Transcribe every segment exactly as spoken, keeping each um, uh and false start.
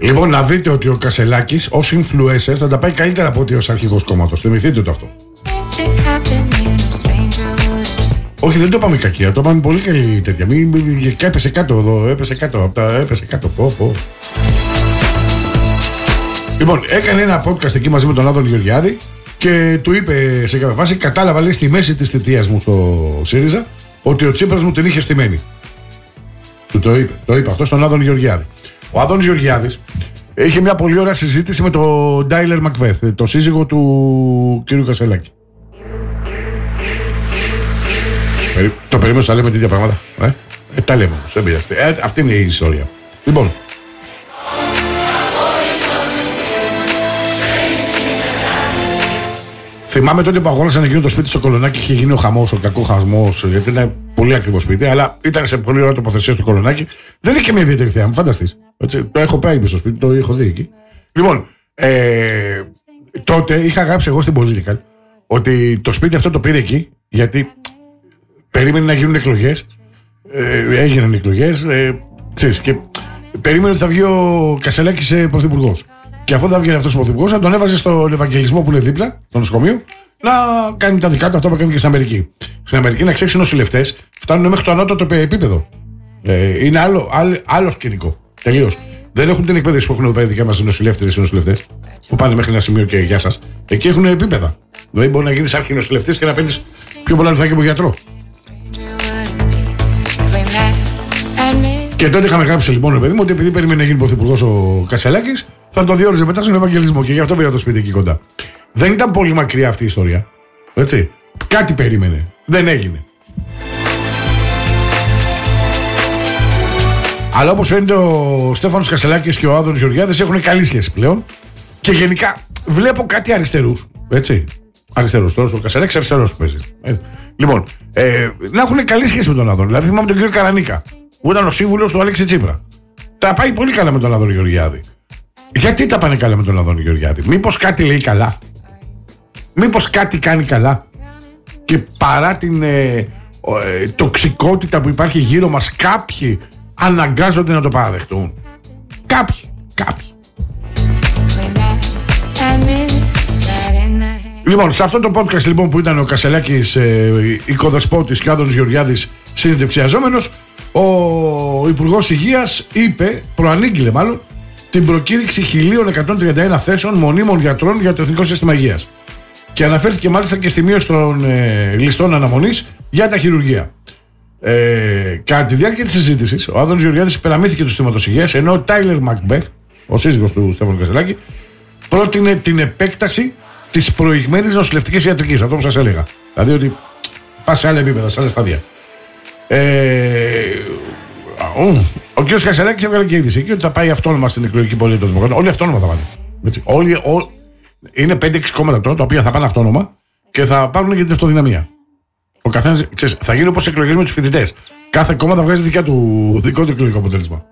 Λοιπόν, να δείτε ότι ο Κασελάκης ως influencer θα τα πάει καλύτερα από ότι ως αρχηγός κόμματος. Θυμηθείτε το αυτό. Όχι, δεν το είπαμε κακία, το είπαμε πολύ καλή τέτοια. Μην, μην, έπεσε κάτω εδώ, έπεσε κάτω, έπεσε κάτω. Πω, πω. Λοιπόν, έκανε ένα podcast εκεί μαζί με τον Άδωνη Γεωργιάδη και του είπε σε κάποια φάση, κατάλαβα λέει στη μέση της θητείας μου στο ΣΥΡΙΖΑ ότι ο Τσίπρας μου την είχε στημένη. Του το είπε, το είπε αυτό στον Άδωνη Γεωργιάδη. Ο Άδωνης Γεωργιάδης είχε μια πολύ ωραία συζήτηση με τον Ντάιλερ Μακβέθ, το σύζυγο του κ. Κασελάκη. Το περίμενω να λέμε τέτοια πράγματα. Ε, ε, τα λέμε όμως, δεν πειράζει. Ε, αυτή είναι η ιστορία. Λοιπόν. Θυμάμαι τότε που αγόρασαν εκείνο το σπίτι στο Κολονάκι, είχε γίνει ο χαμός, ο κακό χαμός, γιατί είναι πολύ ακριβό σπίτι, αλλά ήταν σε πολύ ωραία τοποθεσία στο Κολονάκι. Δεν είχε μια ιδιαίτερη θέα, μου φανταστείς. Το έχω πάει στο σπίτι, το έχω δει εκεί. Λοιπόν, ε, τότε είχα γράψει εγώ στην Political ότι το σπίτι αυτό το πήρε εκεί, γιατί περίμενε να γίνουν εκλογές. Ε, έγιναν εκλογές, ε, ξέρεις, και περίμενε ότι θα βγει ο Κασελάκης πρωθυπουργός. Και αφού θα βγει αυτός ο πρωθυπουργός, θα τον έβαζε στον Ευαγγελισμό που είναι δίπλα, στο νοσοκομείο, να κάνει τα δικά του αυτό που κάνει και στην Αμερική. Στην Αμερική, να ξέρεις, οι νοσηλευτές φτάνουν μέχρι το ανώτατο επίπεδο. Ε, είναι άλλο, άλλο, άλλο σκηνικό. Τελείως. Δεν έχουν την εκπαίδευση που έχουν εδώ πέρα δικιά μας οι νοσηλεύτες, οι νοσηλευτές, που πάνε μέχρι ένα σημείο και γεια σας. Εκεί έχουν επίπεδα. Δηλαδή, μπορεί να γίνεις αρχινοσηλευτής και να παίρνεις πιο πολλά λεφτά και από γιατρό. Και τότε είχαμε γράψει λοιπόν, ρε παιδί μου, ότι επειδή περίμενε να γίνει πρωθυπουργός ο Κασελάκης, θα το διόριζε μετά στον Ευαγγελισμό και γι' αυτό πήρα το σπίτι εκεί κοντά. Δεν ήταν πολύ μακριά αυτή η ιστορία. Έτσι. Κάτι περίμενε. Δεν έγινε. Αλλά όπως φαίνεται, ο Στέφανος Κασελάκης και ο Άδωνης Γεωργιάδης έχουν καλή σχέση πλέον. Και γενικά βλέπω κάτι αριστερούς. Έτσι. Αριστερός. Τώρα ο Κασελάκης αριστερός που παίζει. Ε. Λοιπόν, ε, να έχουν καλή σχέση με τον Άδωνη. Δηλαδή θυμάμαι τον κύριο Καρανίκα, που ήταν ο σύμβουλος του Αλέξη Τσίπρα. Τα πάει πολύ καλά με τον Άδωνη Γεωργιάδη. Γιατί τα πάνε καλά με τον Άδωνη Γεωργιάδη? Μήπως κάτι λέει καλά? Μήπως κάτι κάνει καλά? Και παρά την ε, ε, τοξικότητα που υπάρχει γύρω μας, κάποιοι αναγκάζονται να το παραδεχτούν. Κάποιοι, κάποιοι. Λοιπόν, σε αυτό το podcast λοιπόν που ήταν ο Κασελάκης ε, οικοδεσπότης και ο Άδωνης Γεωργιάδης συνεντευξιαζόμενος, ο Υπουργός Υγείας είπε, προανήγγειλε μάλλον, την προκήρυξη χίλια εκατόν τριάντα ένα θέσεων μονίμων γιατρών για το Εθνικό Σύστημα Υγείας. Και αναφέρθηκε μάλιστα και στη μείωση των ε, ληστών αναμονής για τα χειρουργεία. Ε, κατά τη διάρκεια της συζήτησης, ο Άδωνης Γεωργιάδης υπεραμήθηκε του συστήματος υγείας, ενώ ο Τάιλερ Μακβέθ, ο σύζυγος του Στέφανου Κασελάκη, πρότεινε την επέκταση της προηγμένης νοσηλευτικής ιατρικής. Αυτό που σας έλεγα. Δηλαδή ότι πας σε άλλα επίπεδα, σε άλλα στάδια. Ε, ο, ο κ. Κασελάκης έβγαλε και είδηση εκεί ότι θα πάει αυτόνομα στην εκλογική πορεία των Δημοκρατών. Όλοι αυτόνομα θα πάνε. Έτσι. Όλοι, ό, είναι πέντε έξι κόμματα τώρα τα οποία θα πάνε αυτόνομα και θα πάρουν και την αυτοδυναμία. Ο καθένας, ξέρεις, θα γίνει όπως εκλογές με τους φοιτητές. Κάθε κόμμα θα βγάζει δικιά του, δικό του εκλογικό αποτέλεσμα.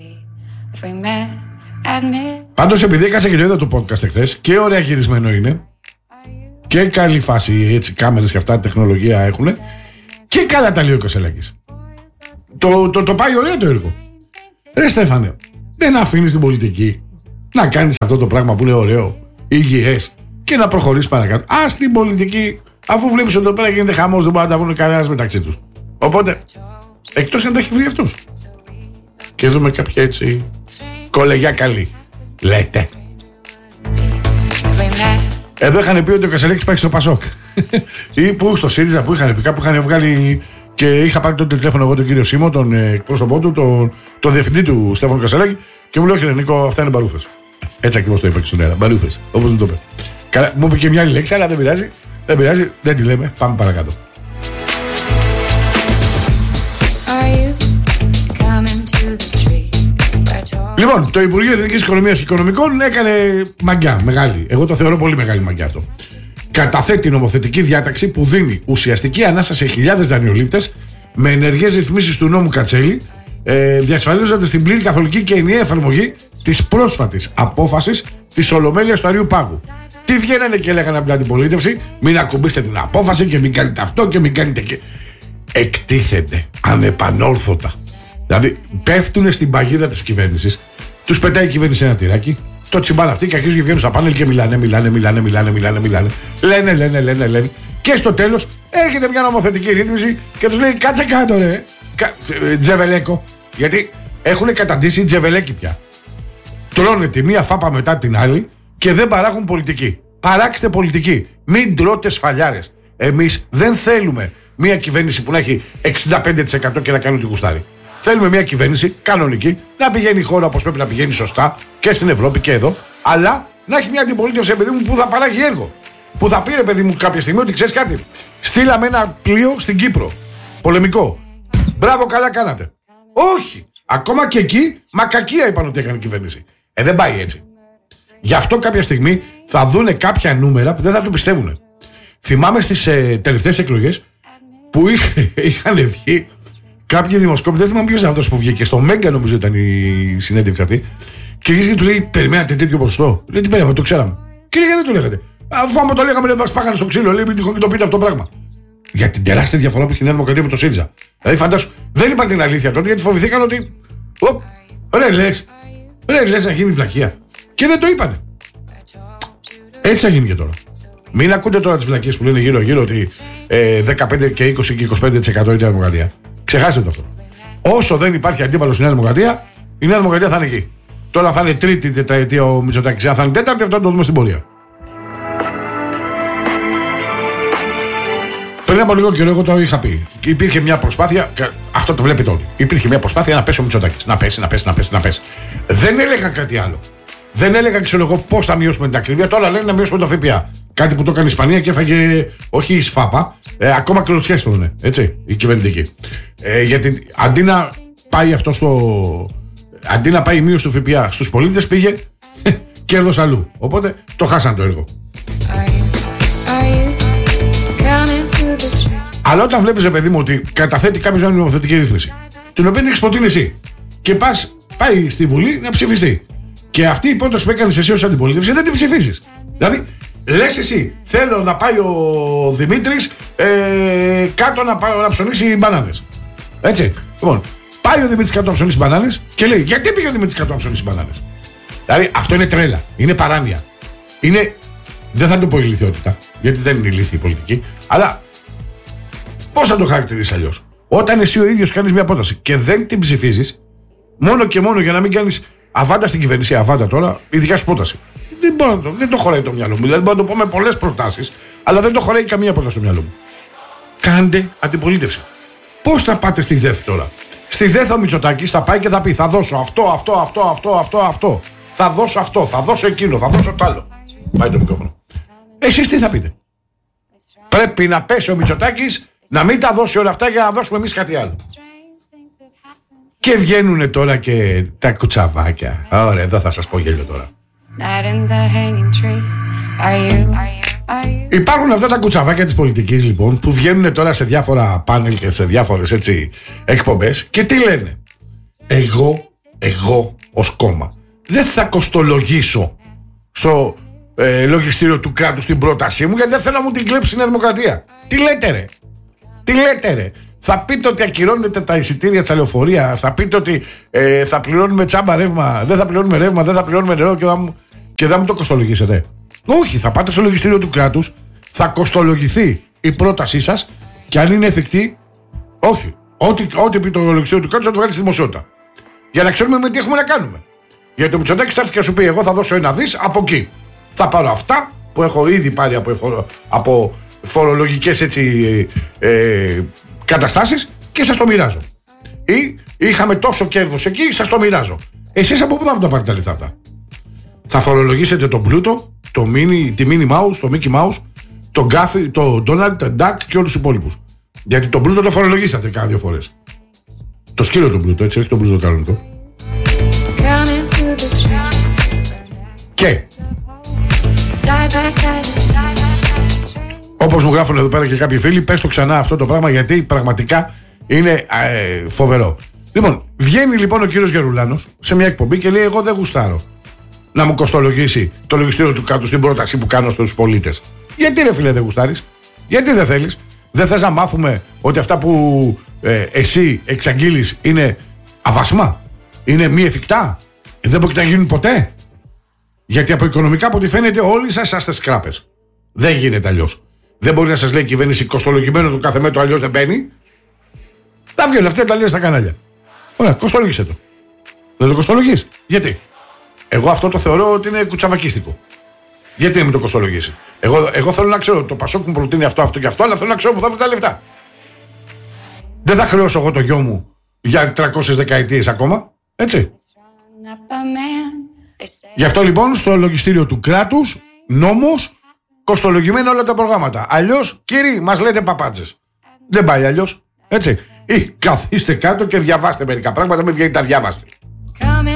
Πάντως, επειδή έκανα και το είδα το podcast εχθές και ωραία γυρισμένο είναι και καλή φάση, έτσι, κάμερες και αυτά, τεχνολογία έχουν και καλά τα λέει ο Κασελάκης. Το, το, το πάει ωραίο το έργο. Ρε Στέφανε, δεν αφήνεις την πολιτική να κάνεις αυτό το πράγμα που είναι ωραίο, υγιές και να προχωρήσεις παρακάτω. Ας την πολιτική, αφού βλέπεις ότι εδώ πέρα γίνεται χαμός, δεν μπορεί να τα βρουν κανένας μεταξύ τους. Οπότε, εκτός αν τα έχει βρει αυτούς. Και δούμε κάποια έτσι κολεγιά καλή. Λέτε. Εδώ είχαν πει ότι ο Κασελάκης πάει στο Πασόκ. Ή που στο ΣΥΡΙΖΑ που είχαν πει, κάπου είχαν βγάλει. Και είχα πάρει τότε τηλέφωνο εγώ τον κύριο Σίμω, τον εκπρόσωπό του, τον, τον διευθυντή του Στέφανου Κασελάκη, και μου λέει: όχι, Νίκο, αυτά είναι μπαρούφες. Έτσι ακριβώς το είπα και στον αέρα. Μπαρούφες, όπως μου το είπε. Καλά, μου είπε και μια άλλη λέξη, αλλά δεν πειράζει. Δεν πειράζει, δεν τη λέμε. Πάμε παρακάτω. Λοιπόν, το Υπουργείο Εθνικής Οικονομίας και Οικονομικών έκανε μαγκιά μεγάλη. Εγώ το θεωρώ πολύ μεγάλη μαγκιά αυτό. Καταθέτει νομοθετική διάταξη που δίνει ουσιαστική ανάσα σε χιλιάδες δανειολήπτες με ενεργές ρυθμίσεις του νόμου Κατσέλη, ε, διασφαλίζοντας την πλήρη καθολική και ενιαία εφαρμογή της πρόσφατης απόφασης της Ολομέλειας του Αριού Πάγου. Τι βγαίνανε και λέγανε από την αντιπολίτευση? Μην ακουμπήσετε την απόφαση και μην κάνετε αυτό και μην κάνετε και. Εκτίθεται ανεπανόρθωτα. Δηλαδή πέφτουν στην παγίδα της κυβέρνησης Τους πετάει η κυβέρνηση ένα τυράκι. Το τσιμπάνε αυτοί και αρχίζουν και βγαίνουν στα πάνελ και μιλάνε, μιλάνε, μιλάνε, μιλάνε, μιλάνε, μιλάνε. Λένε, λένε, λένε, λένε. Και στο τέλος έρχεται μια νομοθετική ρύθμιση και τους λέει κάτσε κάτω ρε. Κα... Τζεβελέκο. Γιατί έχουν καταντήσει τζεβελέκι πια. Τρώνε τη μία φάπα μετά την άλλη και δεν παράγουν πολιτική. Παράξτε πολιτική. Μην τρώτε σφαλιάρες. Εμείς δεν θέλουμε μια κυβέρνηση που να έχει εξήντα πέντε τοις εκατό και να κάνει ό,τι γουστάρει. Θέλουμε μια κυβέρνηση κανονική να πηγαίνει η χώρα όπως πρέπει να πηγαίνει σωστά και στην Ευρώπη και εδώ, αλλά να έχει μια αντιπολίτευση, παιδί μου, που θα παράγει έργο. Που θα πει, ρε παιδί μου, κάποια στιγμή ότι ξέρεις κάτι. Στείλαμε ένα πλοίο στην Κύπρο. Πολεμικό. Μπράβο, καλά κάνατε. Όχι. Ακόμα και εκεί, μακακία είπαν ότι έκανε η κυβέρνηση. Ε, δεν πάει έτσι. Γι' αυτό κάποια στιγμή θα δούνε κάποια νούμερα που δεν θα το πιστεύουν. Θυμάμαι στις ε, τελευταίες εκλογές που είχαν βγει κάποιοι δημοσκόποι, δεν θυμάμαι ποιος ήταν αυτός που βγήκε. Στο Μέγκα νομίζω ήταν η συνέντευξη αυτή. Και γύρισε και του λέει: περιμένατε τέτοιο ποσοστό. Λέει: τι περιμέναμε, το ξέραμε. Και λέει: γιατί δεν το λέγατε. Αφού άμα το λέγαμε, δεν μας πάγανε στο ξύλο. Λέει: μην τυχόν και το πείτε αυτό το πράγμα. Για την τεράστια διαφορά που έχει η Νέα Δημοκρατία με το ΣΥΡΙΖΑ. Δηλαδή, φαντάσου, δεν είπαν την αλήθεια τότε γιατί φοβηθήκαν ότι. Οπ, ρε λες, ρε λες να γίνει βλακεία. Και δεν το είπανε. Έτσι θα γίνει και τώρα. Μην ακούτε τώρα τις βλακίες που λένε γύρω-γύρω ότι ε, δεκαπέντε και είκοσι και είκοσι πέντε τοις εκατό είναι η Νέα Δημοκρατία. Ξεχάστε το αυτό. Όσο δεν υπάρχει αντίπαλος στη Νέα Δημοκρατία, η Νέα Δημοκρατία θα είναι εκεί. Τώρα θα είναι τρίτη τετραετία ο Μητσοτάκης. Αν θα είναι τέταρτη, αυτό θα το δούμε στην πορεία. Πριν από λίγο καιρό, εγώ το είχα πει. Υπήρχε μια προσπάθεια, αυτό το βλέπετε όλοι. Υπήρχε μια προσπάθεια να πέσει ο Μητσοτάκης. Να πέσει, να πέσει, να πέσει, να πέσει. Δεν έλεγα κάτι άλλο. Δεν έλεγα, ξέρω εγώ, πώς θα μειώσουμε την ακρίβεια. Τώρα λένε να μειώσουμε το ΦΠΑ. Κάτι που το έκανε η Ισπανία και έφαγε, όχι η σφάπα, ε, ακόμα κλωτσιές το λένε. Έτσι, η κυβερνητική. Ε, γιατί αντί να πάει αυτό στο. Αντί να πάει η μείωση του ΦΠΑ στους πολίτες, πήγε κέρδος αλλού. Οπότε το χάσαν το έργο. Αλλά όταν βλέπεις, παιδί μου, ότι καταθέτει κάποιος μια νομοθετική ρύθμιση, την οποία την έχεις προτείνει εσύ, και πας, πάει στη Βουλή να ψηφιστεί. Και αυτή η πρόταση που έκανες εσύ ως αντιπολίτευση δεν την ψηφίσεις. Δηλαδή, λες εσύ, θέλω να πάει ο Δημήτρης ε, κάτω να, να ψωνίσει μπανάνες. Έτσι. Λοιπόν, πάει ο Δημήτρης κάτω να ψωνίσει μπανάνες και λέει: γιατί πήγε ο Δημήτρης κάτω να ψωνίσει μπανάνες. Δηλαδή, αυτό είναι τρέλα. Είναι παράνοια. Είναι. Δεν θα το πω ηλιθιότητα, γιατί δεν είναι ηλίθιη η πολιτική, αλλά πώς θα το χαρακτηρίσεις αλλιώς. Όταν εσύ ο ίδιος κάνεις μια πρόταση και δεν την ψηφίζεις, μόνο και μόνο για να μην κάνεις αβάντα στην κυβέρνηση, αβάντα τώρα, η δικιά σου πρόταση. Δεν, μπορώ, δεν το χωράει το μυαλό μου. Δηλαδή, μπορώ να το πω με πολλές προτάσεις, αλλά δεν το χωράει καμία πρόταση στο μυαλό μου. Κάντε αντιπολίτευση. Πώς θα πάτε στη ΔΕΘ τώρα. Στη ΔΕΘ ο Μητσοτάκης θα πάει και θα πει: θα δώσω αυτό, αυτό, αυτό, αυτό, αυτό, αυτό. Θα δώσω αυτό, θα δώσω εκείνο, θα δώσω το άλλο. Πάει το μικρόφωνο. Εσείς τι θα πείτε. Πρέπει να πέσει ο Μητσοτάκης να μην τα δώσει όλα αυτά για να δώσουμε εμείς κάτι άλλο. Και βγαίνουν τώρα και τα κουτσαβάκια. Ωραία, εδώ θα σας πω γέλιο τώρα. Υπάρχουν αυτά τα κουτσαβάκια της πολιτικής, λοιπόν, που βγαίνουν τώρα σε διάφορα πάνελ και σε διάφορες έτσι εκπομπές και τι λένε. Εγώ, εγώ ως κόμμα δεν θα κοστολογήσω στο ε, λογιστήριο του κράτους την πρότασή μου, γιατί δεν θέλω να μου την κλέψει η Νέα Δημοκρατία. Τι λέτε ρε. Τι λέτε ρε. Θα πείτε ότι ακυρώνετε τα εισιτήρια της λεωφορεία, θα πείτε ότι ε, θα πληρώνουμε τσάμπα ρεύμα, δεν θα πληρώνουμε ρεύμα, δεν θα πληρώνουμε νερό και θα μου, και θα μου το κοστολογήσετε. Όχι, θα πάτε στο λογιστήριο του κράτους, θα κοστολογηθεί η πρότασή σας και αν είναι εφικτή, όχι. Ό,τι, ό,τι πει το λογιστήριο του κράτους θα το βγάλει στη δημοσιότητα. Για να ξέρουμε με τι έχουμε να κάνουμε. Γιατί το Μητσοτάκης θα έρθει και σου πει: εγώ θα δώσω ένα δις από εκεί. Θα πάρω αυτά που έχω ήδη πάρει από, φορο, από φορολογικές έτσι, ε, καταστάσεις και σας το μοιράζω. Ή είχαμε τόσο κέρδος εκεί, σας το μοιράζω. Εσείς από πού θα τα πάρετε τα λεφτά αυτά. Θα φορολογήσετε τον Πλούτο, το Mini, τη Minnie Mouse, το Mickey Mouse, τον Γκάφι, τον Donald, τον Duck και όλους τους υπόλοιπους. Γιατί τον Πλούτο το φορολογήσατε κάνα δύο φορές. Το σκύλο τον Πλούτο, έτσι, όχι τον Πλούτο κανονικό. Και όπως μου γράφουν εδώ πέρα και κάποιοι φίλοι, πες το ξανά αυτό το πράγμα γιατί πραγματικά είναι ε, φοβερό. Λοιπόν, βγαίνει λοιπόν ο κύριος Γερουλάνος σε μια εκπομπή και λέει: εγώ δεν γουστάρω να μου κοστολογήσει το λογιστήριο του κάτω στην πρόταση που κάνω στους πολίτες. Γιατί ρε φίλε δεν γουστάρεις, γιατί δεν θέλεις, δεν θες να μάθουμε ότι αυτά που ε, εσύ εξαγγείλεις είναι αβασμά, είναι μη εφικτά, Ε, δεν μπορεί να γίνουν ποτέ. Γιατί από οικονομικά, από ό,τι φαίνεται, όλοι σας είσαστε σκράπες. Δεν γίνεται αλλιώς. Δεν μπορεί να σας λέει η κυβέρνηση κοστολογημένο το κάθε μέτρο, αλλιώς δεν μπαίνει. Τα βγαίνουν αυτά τα λέει στα κανάλια. Ωραία, κοστολόγησε το. Δεν το κοστολογείς. Γιατί? Εγώ αυτό το θεωρώ ότι είναι κουτσαβακίστικο. Γιατί να μην το κοστολογήσει? Εγώ, εγώ θέλω να ξέρω, το Πασόκ μου προτείνει αυτό, αυτό και αυτό, αλλά θέλω να ξέρω που θα βρει τα λεφτά. Δεν θα χρεώσω εγώ το γιο μου για τριακόσιες δεκαετίες ακόμα. Έτσι. Γι' αυτό λοιπόν στο λογιστήριο του κράτους, νόμος, κοστολογημένα όλα τα προγράμματα. Αλλιώς, κύριοι, μας λέτε παπάντζες. Δεν πάει αλλιώς. Έτσι. Ή καθίστε κάτω και διαβάστε μερικά πράγματα, μην βγαίνει τα διάβαστε.